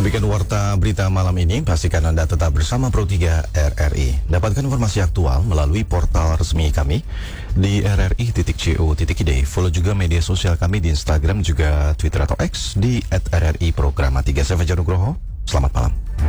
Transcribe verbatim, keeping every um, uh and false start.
Demikian warta berita malam ini. Pastikan Anda tetap bersama Pro tiga R R I. Dapatkan informasi aktual melalui portal resmi kami di r r i titik co titik i d. Follow juga media sosial kami di Instagram juga Twitter atau X di at r r i programa tiga. Saya Fajar Nugroho. Selamat malam.